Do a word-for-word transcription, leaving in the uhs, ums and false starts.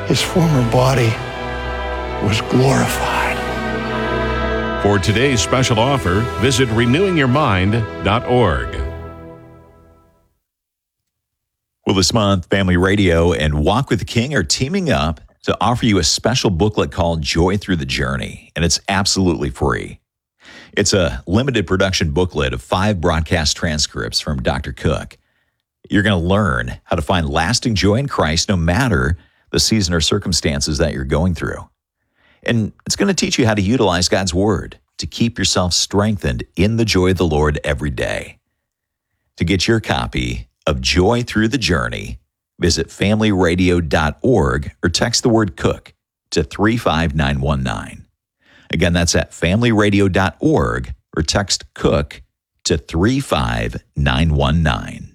his former body was glorified. For today's special offer, visit renewing your mind dot org. Well, this month, Family Radio and Walk with the King are teaming up to offer you a special booklet called Joy Through the Journey, and it's absolutely free. It's a limited production booklet of five broadcast transcripts from Doctor Cook. You're going to learn how to find lasting joy in Christ no matter the season or circumstances that you're going through. And it's going to teach you how to utilize God's Word to keep yourself strengthened in the joy of the Lord every day. To get your copy of Joy Through the Journey, visit family radio dot org or text the word COOK to three five nine one nine. Again, that's at family radio dot org or text COOK to three five nine one nine.